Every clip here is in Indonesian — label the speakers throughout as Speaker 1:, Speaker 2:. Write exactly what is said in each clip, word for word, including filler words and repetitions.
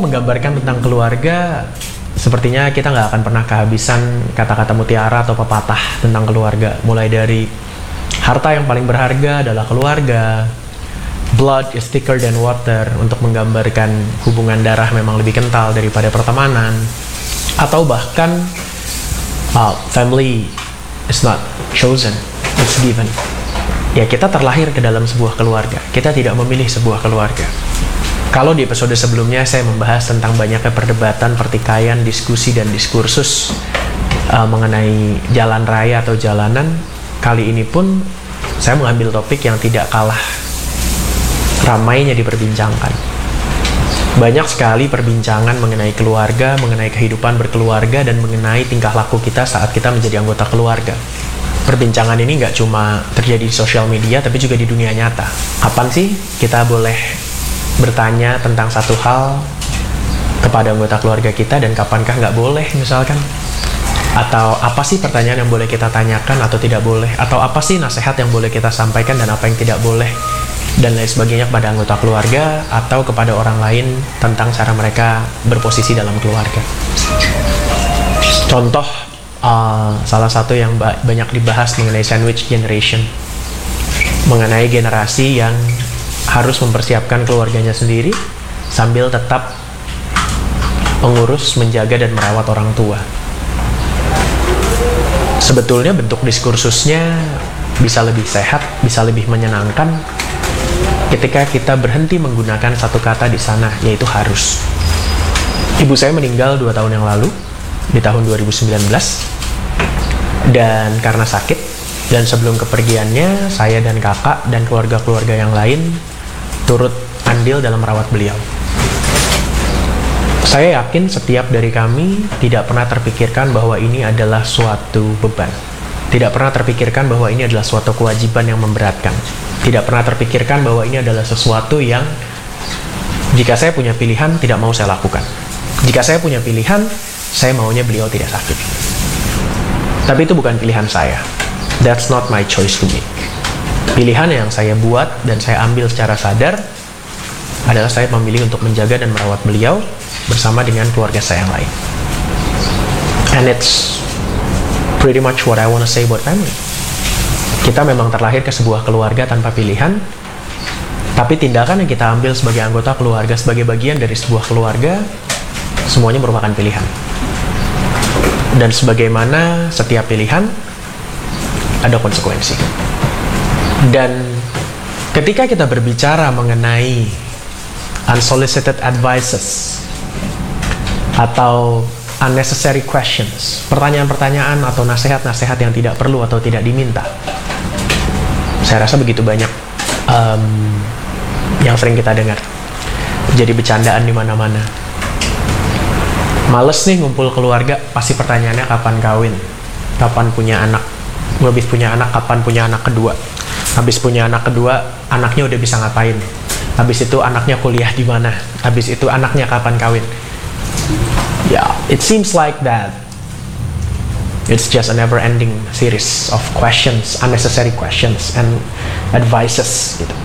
Speaker 1: menggambarkan tentang keluarga, sepertinya kita nggak akan pernah kehabisan kata-kata mutiara atau pepatah tentang keluarga. Mulai dari harta yang paling berharga adalah keluarga, blood is thicker than water, untuk menggambarkan hubungan darah memang lebih kental daripada pertemanan, atau bahkan uh, family is not chosen, it's given. Ya, kita terlahir ke dalam sebuah keluarga, kita tidak memilih sebuah keluarga. Kalau di episode sebelumnya saya membahas tentang banyaknya perdebatan, pertikaian, diskusi, dan diskursus uh, mengenai jalan raya atau jalanan, kali ini pun saya mengambil topik yang tidak kalah ramainya diperbincangkan. Banyak sekali perbincangan mengenai keluarga, mengenai kehidupan berkeluarga, dan mengenai tingkah laku kita saat kita menjadi anggota keluarga. Perbincangan ini nggak cuma terjadi di sosial media, tapi juga di dunia nyata. Kapan sih kita boleh bertanya tentang satu hal kepada anggota keluarga kita, dan kapankah nggak boleh misalkan? Atau apa sih pertanyaan yang boleh kita tanyakan atau tidak boleh? Atau apa sih nasihat yang boleh kita sampaikan dan apa yang tidak boleh? Dan lain sebagainya kepada anggota keluarga atau kepada orang lain tentang cara mereka berposisi dalam keluarga. Contoh, uh, salah satu yang ba- banyak dibahas mengenai sandwich generation, mengenai generasi yang harus mempersiapkan keluarganya sendiri sambil tetap mengurus, menjaga, dan merawat orang tua. Sebetulnya bentuk diskursusnya bisa lebih sehat, bisa lebih menyenangkan ketika kita berhenti menggunakan satu kata di sana, yaitu harus. Ibu saya meninggal dua tahun yang lalu, di tahun dua ribu sembilan belas, dan karena sakit, dan sebelum kepergiannya, saya dan kakak dan keluarga-keluarga yang lain turut andil dalam merawat beliau. Saya yakin setiap dari kami tidak pernah terpikirkan bahwa ini adalah suatu beban. Tidak pernah terpikirkan bahwa ini adalah suatu kewajiban yang memberatkan. Tidak pernah terpikirkan bahwa ini adalah sesuatu yang jika saya punya pilihan tidak mau saya lakukan. Jika saya punya pilihan, saya maunya beliau tidak sakit. Tapi itu bukan pilihan saya. That's not my choice to make. Pilihan yang saya buat dan saya ambil secara sadar adalah saya memilih untuk menjaga dan merawat beliau bersama dengan keluarga saya yang lain. And it's pretty much what I want to say about family. Kita memang terlahir ke sebuah keluarga tanpa pilihan, tapi tindakan yang kita ambil sebagai anggota keluarga, sebagai bagian dari sebuah keluarga, semuanya merupakan pilihan. Dan sebagaimana setiap pilihan, ada konsekuensi. Dan ketika kita berbicara mengenai unsolicited advices atau unnecessary questions, pertanyaan-pertanyaan atau nasihat-nasihat yang tidak perlu atau tidak diminta, saya rasa begitu banyak um, yang sering kita dengar. Jadi bercandaan di mana-mana. Males nih ngumpul keluarga, pasti pertanyaannya kapan kawin, kapan punya anak. Habis punya anak, kapan punya anak kedua. Habis punya anak kedua, anaknya udah bisa ngapain. Habis itu anaknya kuliah di mana. Habis itu anaknya kapan kawin. Ya, yeah, it seems like that. It's just a never-ending series of questions, unnecessary questions and advices gitu.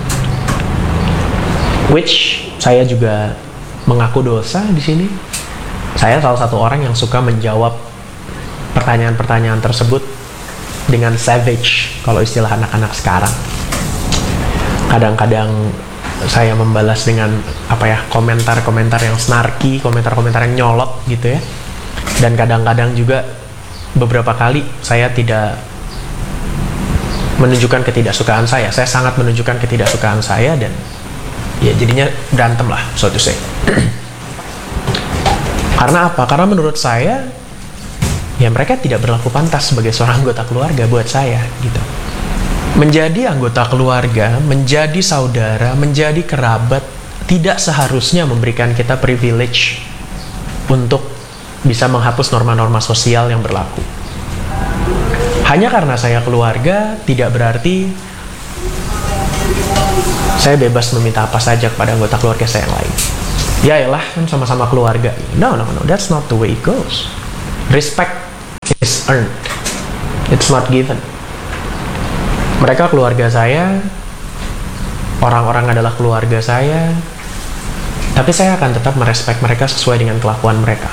Speaker 1: Which saya juga mengaku dosa di sini. Saya salah satu orang yang suka menjawab pertanyaan-pertanyaan tersebut dengan savage, kalau istilah anak-anak sekarang. Kadang-kadang saya membalas dengan apa ya, komentar-komentar yang snarky, komentar-komentar yang nyolot gitu ya. Dan kadang-kadang juga beberapa kali saya tidak menunjukkan ketidaksukaan saya. Saya sangat menunjukkan ketidaksukaan saya dan ya jadinya berantem lah, so to say. Karena apa? Karena menurut saya ya mereka tidak berlaku pantas sebagai seorang anggota keluarga buat saya gitu. Menjadi anggota keluarga, menjadi saudara, menjadi kerabat tidak seharusnya memberikan kita privilege untuk bisa menghapus norma-norma sosial yang berlaku. Hanya karena saya keluarga tidak berarti saya bebas meminta apa saja kepada anggota keluarga saya yang lain. Ya elah, kan sama-sama keluarga. No, no, no, that's not the way it goes. Respect is earned. It's not given. Mereka keluarga saya, orang-orang adalah keluarga saya, Tapi saya akan tetap merespek mereka sesuai dengan kelakuan mereka,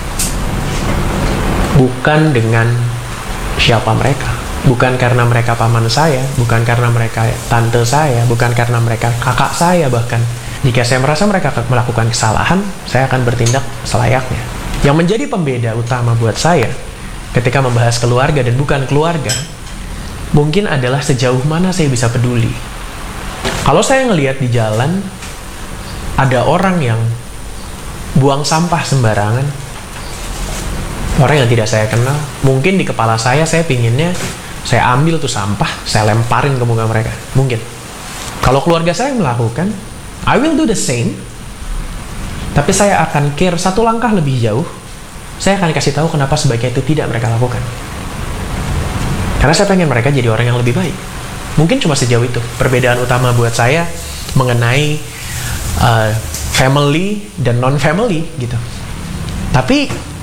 Speaker 1: bukan dengan siapa mereka. Bukan karena mereka paman saya, bukan karena mereka tante saya, bukan karena mereka kakak saya bahkan. Jika saya merasa mereka melakukan kesalahan, saya akan bertindak selayaknya. Yang menjadi pembeda utama buat saya ketika membahas keluarga dan bukan keluarga, mungkin adalah sejauh mana saya bisa peduli. Kalau saya ngelihat di jalan ada orang yang buang sampah sembarangan, orang yang tidak saya kenal, mungkin di kepala saya, saya pinginnya saya ambil tuh sampah, saya lemparin ke muka mereka. Mungkin. Kalau keluarga saya melakukan, I will do the same. Tapi saya akan care satu langkah lebih jauh. Saya akan kasih tahu kenapa sebaiknya itu tidak mereka lakukan. Karena saya pengen mereka jadi orang yang lebih baik. Mungkin cuma sejauh itu. Perbedaan utama buat saya mengenai uh, family dan non-family gitu. Tapi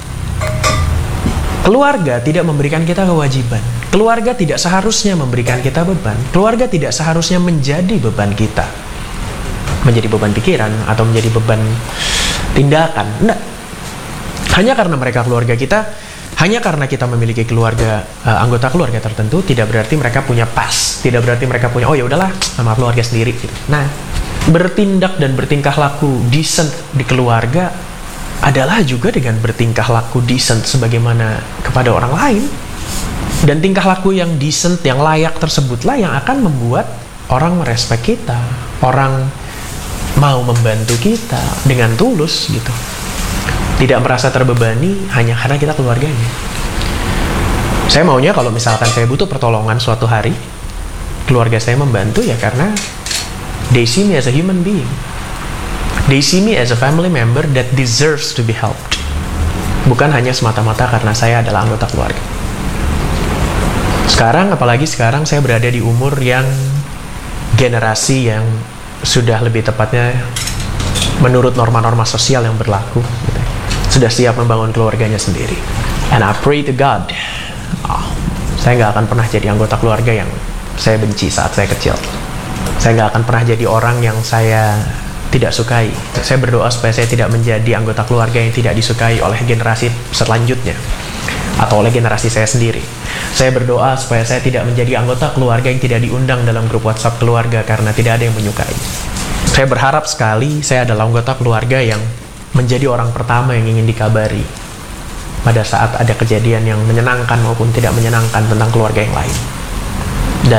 Speaker 1: keluarga tidak memberikan kita kewajiban. Keluarga tidak seharusnya memberikan kita beban. Keluarga tidak seharusnya menjadi beban kita. Menjadi beban pikiran atau menjadi beban tindakan. Enggak. Hanya karena mereka keluarga kita, hanya karena kita memiliki keluarga, uh, anggota keluarga tertentu, tidak berarti mereka punya pas. Tidak berarti mereka punya, oh ya udahlah, sama keluarga sendiri gitu. Nah, bertindak dan bertingkah laku decent di keluarga adalah juga dengan bertingkah laku decent sebagaimana kepada orang lain. Dan tingkah laku yang decent, yang layak tersebutlah yang akan membuat orang merespek kita, orang mau membantu kita dengan tulus gitu. Tidak merasa terbebani hanya karena kita keluarganya. Saya maunya kalau misalkan saya butuh pertolongan suatu hari, keluarga saya membantu ya karena they see me as a human being. They see me as a family member that deserves to be helped. Bukan hanya semata-mata karena saya adalah anggota keluarga. Sekarang, apalagi sekarang saya berada di umur yang generasi yang sudah lebih tepatnya menurut norma-norma sosial yang berlaku gitu. Sudah siap membangun keluarganya sendiri. And I pray to God, oh, saya nggak akan pernah jadi anggota keluarga yang saya benci saat saya kecil. Saya nggak akan pernah jadi orang yang saya tidak sukai. Saya berdoa supaya saya tidak menjadi anggota keluarga yang tidak disukai oleh generasi selanjutnya atau oleh generasi saya sendiri. Saya berdoa supaya saya tidak menjadi anggota keluarga yang tidak diundang dalam grup WhatsApp keluarga karena tidak ada yang menyukai. Saya berharap sekali saya adalah anggota keluarga yang menjadi orang pertama yang ingin dikabari pada saat ada kejadian yang menyenangkan maupun tidak menyenangkan tentang keluarga yang lain. Dan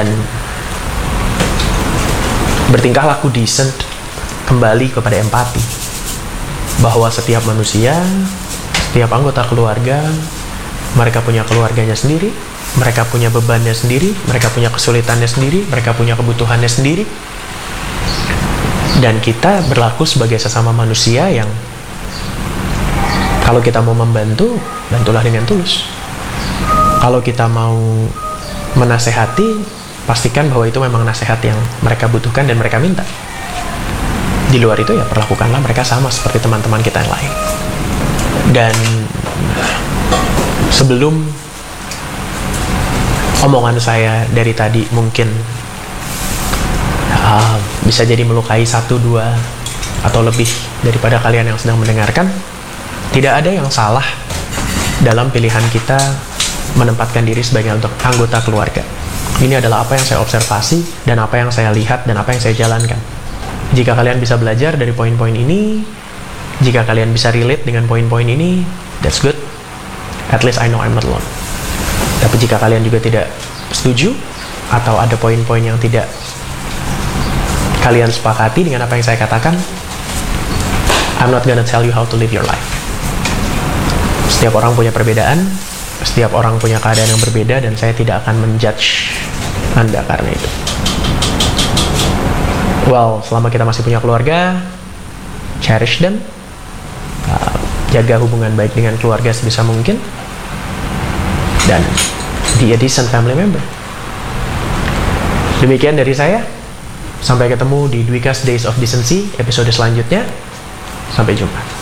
Speaker 1: bertingkah laku decent kembali kepada empati, bahwa setiap manusia, setiap anggota keluarga, mereka punya keluarganya sendiri, mereka punya bebannya sendiri, mereka punya kesulitannya sendiri, mereka punya kebutuhannya sendiri. Dan kita berlaku sebagai sesama manusia yang kalau kita mau membantu, bantulah dengan tulus. Kalau kita mau menasehati, pastikan bahwa itu memang nasihat yang mereka butuhkan dan mereka minta. Di luar itu ya perlakukanlah mereka sama seperti teman-teman kita yang lain. Dan sebelum omongan saya dari tadi mungkin uh, bisa jadi melukai satu, dua, atau lebih daripada kalian yang sedang mendengarkan, tidak ada yang salah dalam pilihan kita menempatkan diri sebagai anggota keluarga. Ini adalah apa yang saya observasi dan apa yang saya lihat dan apa yang saya jalankan. Jika kalian bisa belajar dari poin-poin ini, jika kalian bisa relate dengan poin-poin ini, that's good. At least I know I'm not alone. Tapi jika kalian juga tidak setuju atau ada poin-poin yang tidak kalian sepakati dengan apa yang saya katakan, I'm not gonna tell you how to live your life. Setiap orang punya perbedaan, setiap orang punya keadaan yang berbeda, dan saya tidak akan menjudge Anda karena itu. Well, selama kita masih punya keluarga, cherish them, uh, jaga hubungan baik dengan keluarga sebisa mungkin, dan be a decent family member. Demikian dari saya. Sampai ketemu di Dwika's Days of Decency episode selanjutnya. Sampai jumpa.